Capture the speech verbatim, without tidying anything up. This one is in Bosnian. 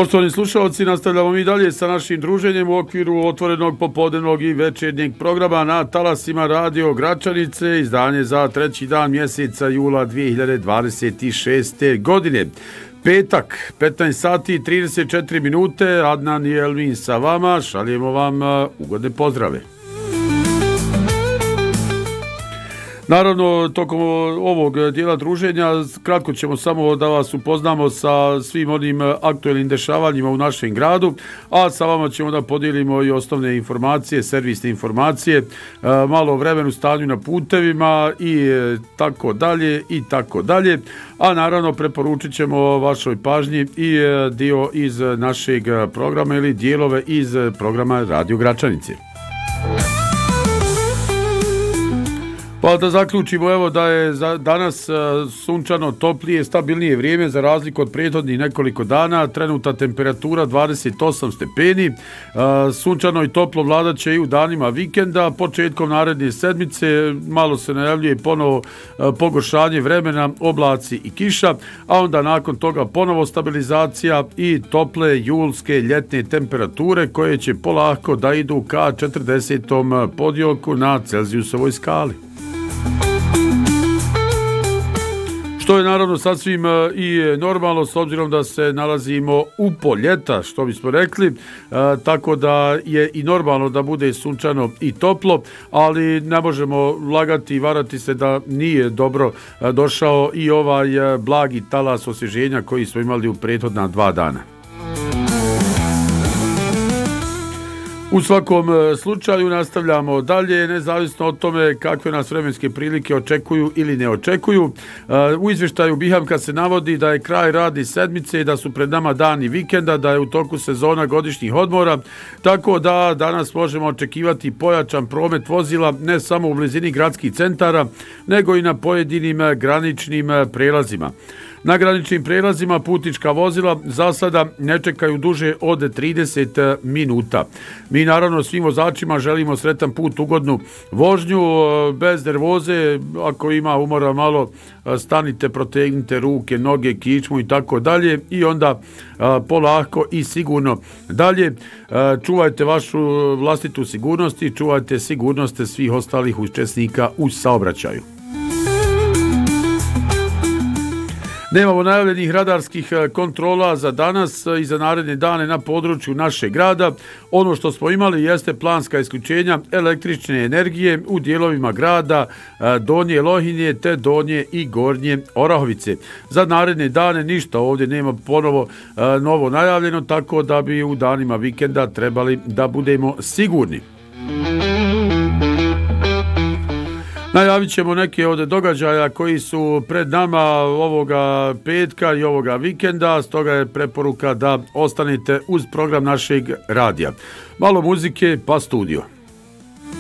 Poštovani slušalci, nastavljamo mi dalje sa našim druženjem u okviru otvorenog popodnevnog i večernjeg programa na talasima Radio Gračanice, izdanje za treći dan mjeseca jula dvije hiljade dvadeset šeste. godine. Petak, petnaest sati i trideset četiri minute, Adnan i Elvin sa vama, šaljemo vam ugodne pozdrave. Naravno, tokom ovog dijela druženja, kratko ćemo samo da vas upoznamo sa svim onim aktuelnim dešavanjima u našem gradu, a sa vama ćemo da podijelimo i osnovne informacije, servisne informacije, malo vremenu stanju na putevima i tako dalje i tako dalje. A naravno preporučit ćemo vašoj pažnji i dio iz našeg programa ili dijelove iz programa Radio Gračanice. Pa da zaključimo, evo da je za danas sunčano, toplije, stabilnije vrijeme za razliku od prethodnih nekoliko dana. Trenutna temperatura dvadeset osam stepeni, sunčano i toplo vladat će i u danima vikenda. Početkom naredne sedmice malo se najavljuje ponovo pogoršanje vremena, oblaci i kiša, a onda nakon toga ponovo stabilizacija i tople julske ljetne temperature koje će polako da idu ka četrdesetom podioku na Celzijusovoj skali. Što je naravno sasvim i normalno s obzirom da se nalazimo u poljeta, što bismo rekli, e, tako da je i normalno da bude sunčano i toplo, ali ne možemo lagati i varati se da nije dobro došao i ovaj blagi talas osvježenja koji smo imali u prethodna dva dana. U svakom slučaju nastavljamo dalje, nezavisno od tome kakve nas vremenske prilike očekuju ili ne očekuju. U izvještaju Bihamka se navodi da je kraj radne sedmice i da su pred nama dani vikenda, da je u toku sezona godišnjih odmora, tako da danas možemo očekivati pojačan promet vozila ne samo u blizini gradskih centara, nego i na pojedinim graničnim prelazima. Na graničnim prelazima putnička vozila za sada ne čekaju duže od trideset minuta. Mi naravno svim vozačima želimo sretan put, ugodnu vožnju, bez nervoze, ako ima umora malo stanite, protegnite ruke, noge, kičmu i tako dalje i onda polako i sigurno dalje. Čuvajte vašu vlastitu sigurnost i čuvajte sigurnost svih ostalih učesnika u saobraćaju. Nemamo najavljenih radarskih kontrola za danas i za naredne dane na području našeg grada. Ono što smo imali jeste planska isključenja električne energije u dijelovima grada Donje Lohinje te Donje i Gornje Orahovice. Za naredne dane ništa ovdje nema ponovo novo najavljeno, tako da bi u danima vikenda trebali da budemo sigurni. Najavit ćemo neke od događaja koji su pred nama ovoga petka i ovoga vikenda, stoga je preporuka da ostanete uz program našeg radija. Malo muzike pa studio.